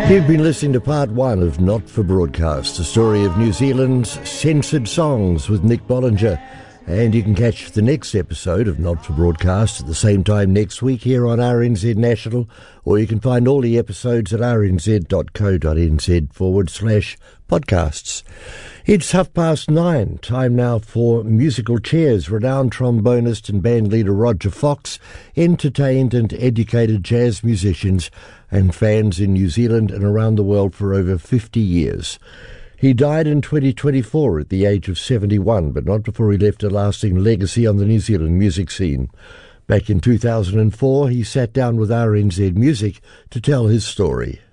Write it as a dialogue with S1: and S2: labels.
S1: You've been listening to part one of Not for Broadcast, the story of New Zealand's censored songs with Nick Bollinger. And you can catch the next episode of Not for Broadcast at the same time next week here on RNZ National, or you can find all the episodes at rnz.co.nz/podcasts. It's 9:30, time now for Musical Chairs. Renowned trombonist and band leader Roger Fox entertained and educated jazz musicians and fans in New Zealand and around the world for over 50 years. He died in 2024 at the age of 71, but not before he left a lasting legacy on the New Zealand music scene. Back in 2004, he sat down with RNZ Music to tell his story.